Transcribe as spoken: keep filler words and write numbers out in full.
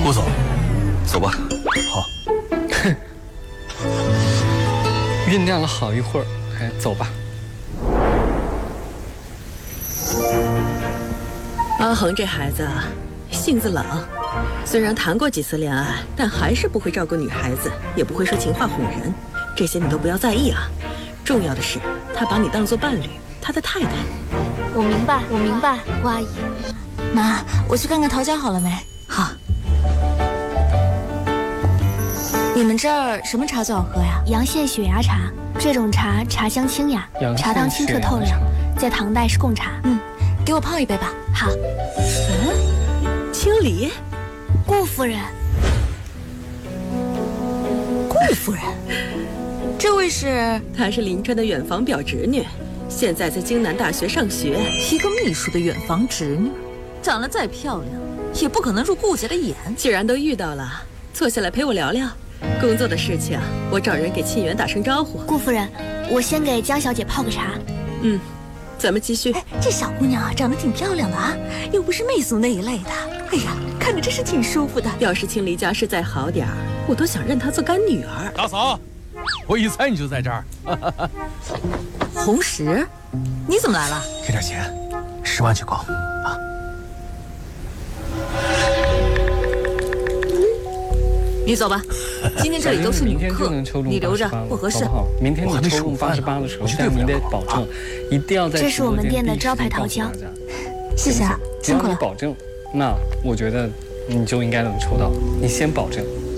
顾总，走吧。 好。 酝酿了好一会儿，哎，走吧。 阿恒这孩子啊，性子冷，虽然谈过几次恋爱，但还是不会照顾女孩子，也不会说情话哄人，这些你都不要在意啊。重要的是，他把你当作伴侣，他的太太。 我明白，我明白，顾阿姨。 妈，我去看看陶家好了没？ 好。 你们这儿什么茶最好喝呀？ 阳县血芽茶，这种茶茶香清雅，茶汤清澈透亮，在唐代是贡茶。 嗯，给我泡一杯吧。 好。 嗯，清离， 顾夫人。 顾夫人，这位是？ 她是林川的远房表侄女，现在在京南大学上学。 一个秘书的远房侄女，长得再漂亮，也不可能入顾家的眼。 既然都遇到了，坐下来陪我聊聊。工作的事情，我找人给沁园打声招呼。 顾夫人，我先给江小姐泡个茶。 嗯，咱们继续。 哎，这小姑娘啊，长得挺漂亮的啊，又不是媚俗那一类的。哎呀，看着真是挺舒服的。 要是清离家世再好点儿，我都想认她做干女儿。 大嫂，我一猜你就在这儿。 红石，你怎么来了？ 给点钱，十万就够啊。 你走吧，今天这里都是女客，你留着不合适。 明天你抽中八十八的时候，但你得保证，一定要在。 这是我们店的招牌桃胶， 谢谢啊，辛苦了。 只要你保证，那我觉得你就应该能抽到。你先保证。